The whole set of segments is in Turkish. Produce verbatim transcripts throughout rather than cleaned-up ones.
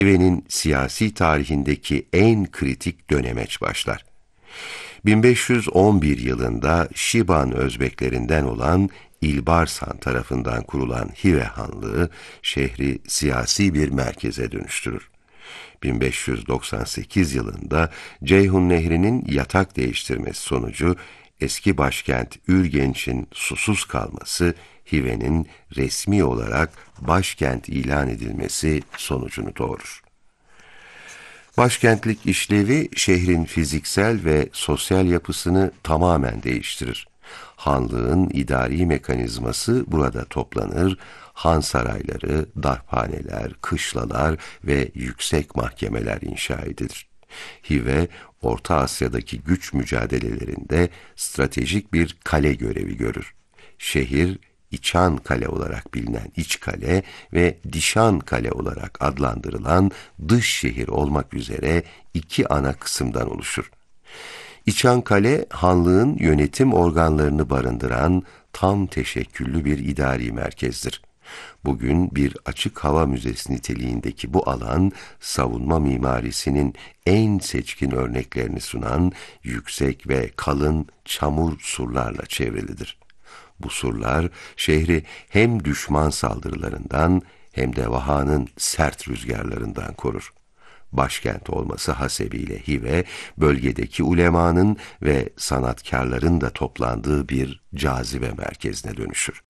Hive'nin siyasi tarihindeki en kritik dönemeç başlar. bin beş yüz on bir yılında Şiban Özbeklerinden olan İlbarsan tarafından kurulan Hive Hanlığı, şehri siyasi bir merkeze dönüştürür. bin beş yüz doksan sekiz yılında Ceyhun Nehri'nin yatak değiştirmesi sonucu eski başkent Ürgenç'in susuz kalması, Hive'nin resmi olarak başkent ilan edilmesi sonucunu doğurur. Başkentlik işlevi şehrin fiziksel ve sosyal yapısını tamamen değiştirir. Hanlığın idari mekanizması burada toplanır, han sarayları, darphaneler, kışlalar ve yüksek mahkemeler inşa edilir. Hive, Orta Asya'daki güç mücadelelerinde stratejik bir kale görevi görür. Şehir, İçan Kale olarak bilinen iç kale ve Dişan Kale olarak adlandırılan dış şehir olmak üzere iki ana kısımdan oluşur. İçan Kale, hanlığın yönetim organlarını barındıran tam teşekküllü bir idari merkezdir. Bugün bir açık hava müzesi niteliğindeki bu alan, savunma mimarisinin en seçkin örneklerini sunan yüksek ve kalın çamur surlarla çevrilidir. Bu surlar şehri hem düşman saldırılarından hem de vahanın sert rüzgarlarından korur. Başkent olması hasebiyle Hive, bölgedeki ulemanın ve sanatkarların da toplandığı bir cazibe merkezine dönüşür.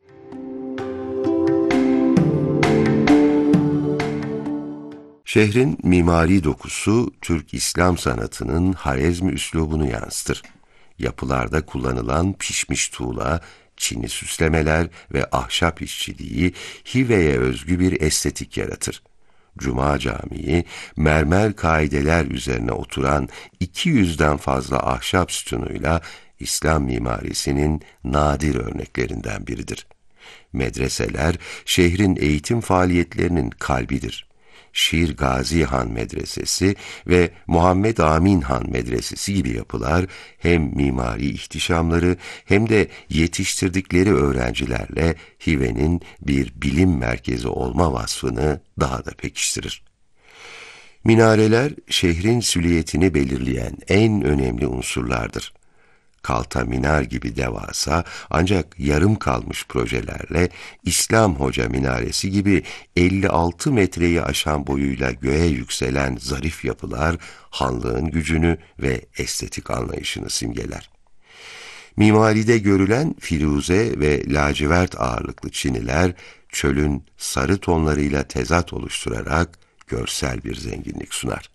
Şehrin mimari dokusu, Türk İslam sanatının Harezmi üslubunu yansıtır. Yapılarda kullanılan pişmiş tuğla, çini süslemeler ve ahşap işçiliği Hive'ye özgü bir estetik yaratır. Cuma Camii, mermer kaideler üzerine oturan iki yüzden fazla ahşap sütunuyla İslam mimarisinin nadir örneklerinden biridir. Medreseler, şehrin eğitim faaliyetlerinin kalbidir. Şir Gazi Han Medresesi ve Muhammed Amin Han Medresesi gibi yapılar hem mimari ihtişamları hem de yetiştirdikleri öğrencilerle Hive'nin bir bilim merkezi olma vasfını daha da pekiştirir. Minareler şehrin silüetini belirleyen en önemli unsurlardır. Kalta Minar gibi devasa ancak yarım kalmış projelerle İslam Hoca Minaresi gibi elli altı metreyi aşan boyuyla göğe yükselen zarif yapılar hanlığın gücünü ve estetik anlayışını simgeler. Mimaride görülen firuze ve lacivert ağırlıklı çiniler çölün sarı tonlarıyla tezat oluşturarak görsel bir zenginlik sunar.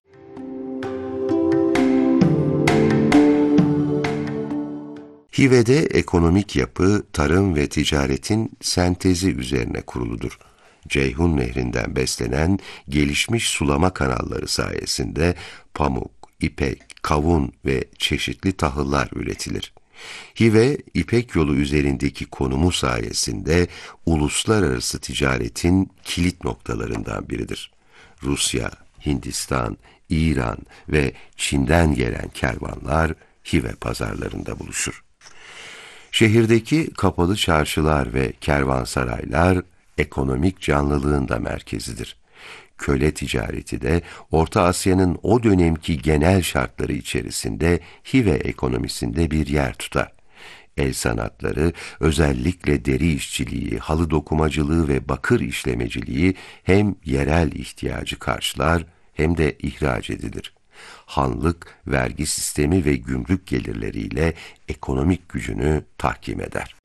Hive'de ekonomik yapı, tarım ve ticaretin sentezi üzerine kuruludur. Ceyhun Nehri'nden beslenen gelişmiş sulama kanalları sayesinde pamuk, ipek, kavun ve çeşitli tahıllar üretilir. Hive, İpek Yolu üzerindeki konumu sayesinde uluslararası ticaretin kilit noktalarından biridir. Rusya, Hindistan, İran ve Çin'den gelen kervanlar Hive pazarlarında buluşur. Şehirdeki kapalı çarşılar ve kervansaraylar ekonomik canlılığın da merkezidir. Köle ticareti de Orta Asya'nın o dönemki genel şartları içerisinde Hive ekonomisinde bir yer tutar. El sanatları, özellikle deri işçiliği, halı dokumacılığı ve bakır işlemeciliği hem yerel ihtiyacı karşılar hem de ihraç edilir. Hanlık, vergi sistemi ve gümrük gelirleriyle ekonomik gücünü tahkim eder.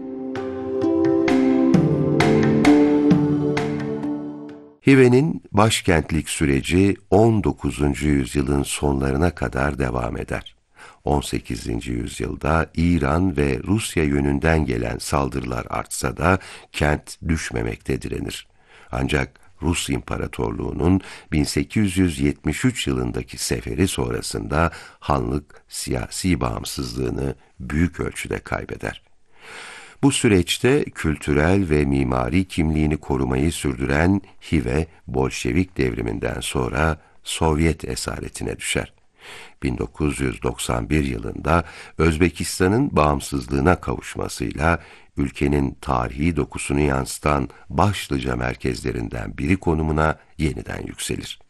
Hive'nin başkentlik süreci on dokuzuncu yüzyılın sonlarına kadar devam eder. on sekizinci yüzyılda İran ve Rusya yönünden gelen saldırılar artsa da kent düşmemekte direnir. Ancak Rus İmparatorluğu'nun bin sekiz yüz yetmiş üç yılındaki seferi sonrasında hanlık siyasi bağımsızlığını büyük ölçüde kaybeder. Bu süreçte kültürel ve mimari kimliğini korumayı sürdüren Hive, Bolşevik devriminden sonra Sovyet esaretine düşer. bin dokuz yüz doksan bir yılında Özbekistan'ın bağımsızlığına kavuşmasıyla ülkenin tarihi dokusunu yansıtan başlıca merkezlerinden biri konumuna yeniden yükselir.